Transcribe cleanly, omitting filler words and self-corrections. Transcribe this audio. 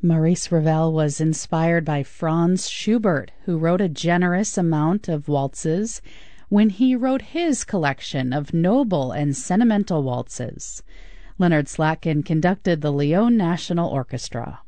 Maurice Ravel was inspired by Franz Schubert, who wrote a generous amount of waltzes when he wrote his collection of noble and sentimental waltzes. Leonard Slatkin conducted the Lyon National Orchestra.